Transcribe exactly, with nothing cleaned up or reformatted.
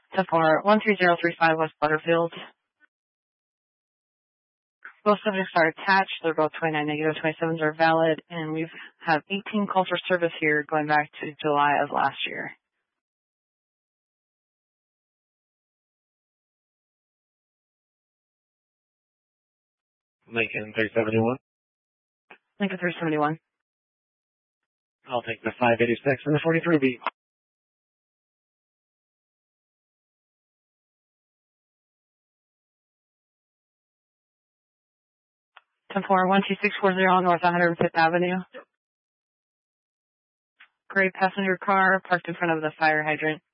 ten four, one three zero three five West Butterfield. Both subjects are attached. They're both twenty-nine negative twenty-sevens are valid, and we have eighteen calls for service here going back to July of last year. Lincoln three seventy-one. Lincoln three seventy-one. I'll take the five eighty-six and the forty-three B. ten four, one two six four zero North one hundred fifth Avenue. Gray passenger car parked in front of the fire hydrant.